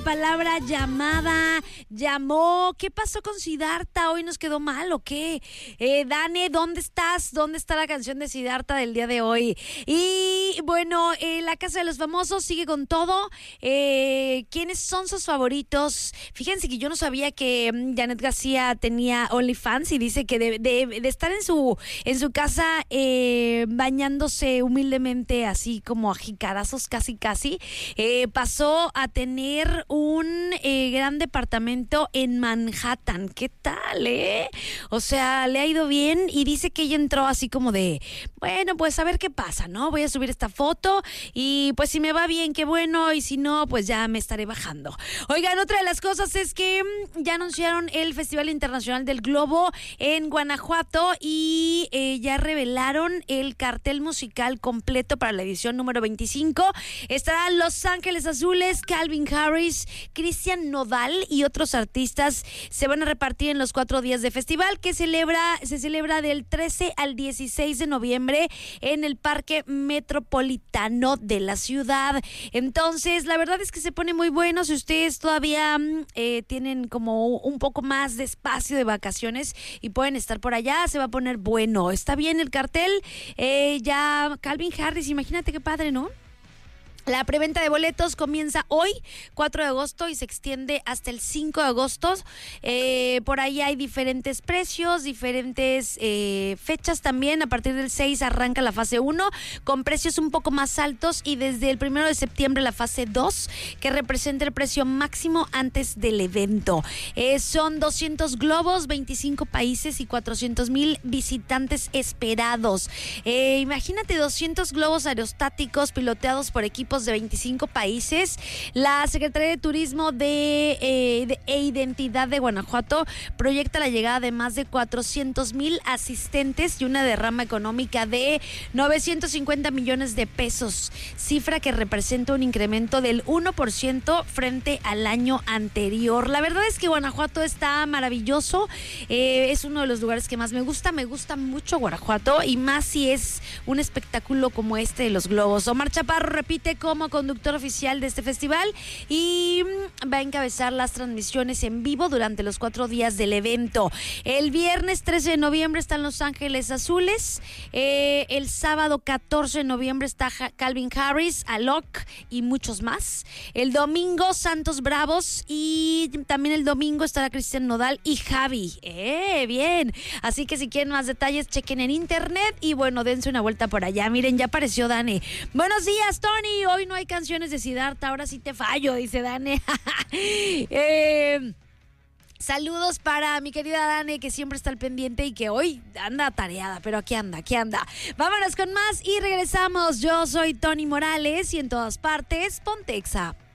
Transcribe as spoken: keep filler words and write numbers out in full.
Palabra llamada, llamó. ¿Qué pasó con Siddhartha? ¿Hoy nos quedó mal o qué? Eh, Dane, ¿dónde estás? ¿Dónde está la canción de Siddhartha del día de hoy? Y bueno, eh, la Casa de los Famosos sigue con todo. Eh, ¿Quiénes son sus favoritos? Fíjense que yo no sabía que um, Janet García tenía OnlyFans y dice que de, de, de estar en su, en su casa eh, bañándose humildemente, así como a jicarazos casi casi, eh, pasó a tener un eh, gran departamento en Manhattan. ¿Qué tal, eh? O sea, le ha ido bien y dice que ella entró así como de, bueno, pues a ver qué pasa, ¿no? Voy a subir esta foto y pues si me va bien, qué bueno, y si no, pues ya me estaré bajando. Oigan, otra de las cosas es que mmm, ya anunciaron el Festival Internacional del Globo en Guanajuato y eh, ya revelaron el cartel musical completo para la edición número veinticinco. Estarán Los Ángeles Azules, Calvin Harris, Cristian Nodal y otros artistas. Se van a repartir en los cuatro días de festival que celebra, se celebra del trece al dieciséis de noviembre en el Parque Metropolitano de la ciudad. Entonces, la verdad es que se pone muy bueno. Si ustedes todavía eh, tienen como un poco más de espacio de vacaciones y pueden estar por allá, se va a poner bueno. Está bien el cartel. Eh, ya Calvin Harris, imagínate qué padre, ¿no? La preventa de boletos comienza hoy, cuatro de agosto, y se extiende hasta el cinco de agosto. Eh, por ahí hay diferentes precios, diferentes eh, fechas también. A partir del seis arranca la fase uno, con precios un poco más altos, y desde el primero de septiembre la fase dos, que representa el precio máximo antes del evento. Eh, son doscientos globos, veinticinco países y cuatrocientos mil visitantes esperados. Eh, imagínate doscientos globos aerostáticos piloteados por equipos de veinticinco países. La Secretaría de Turismo de, eh, de, e Identidad de Guanajuato proyecta la llegada de más de cuatrocientos mil asistentes y una derrama económica de novecientos cincuenta millones de pesos, cifra que representa un incremento del uno por ciento frente al año anterior. La verdad es que Guanajuato está maravilloso, eh, es uno de los lugares que más me gusta, me gusta mucho Guanajuato, y más si es un espectáculo como este de los globos. Omar Chaparro repite como conductor oficial de este festival y va a encabezar las transmisiones en vivo durante los cuatro días del evento. El viernes trece de noviembre están Los Ángeles Azules, eh, el sábado catorce de noviembre está Calvin Harris, Alok y muchos más. El domingo Santos Bravos, y también el domingo estará Cristian Nodal y Javi. Eh, bien. Así que si quieren más detalles, chequen en internet y bueno, dense una vuelta por allá. Miren, ya apareció Dane. Buenos días, Tony. Hoy no hay canciones de Siddhartha, ahora sí te fallo, dice Dane. eh, saludos para mi querida Dane, que siempre está al pendiente y que hoy anda atareada, pero aquí anda, aquí anda. Vámonos con más y regresamos. Yo soy Tony Morales y en todas partes, Ponte Exa.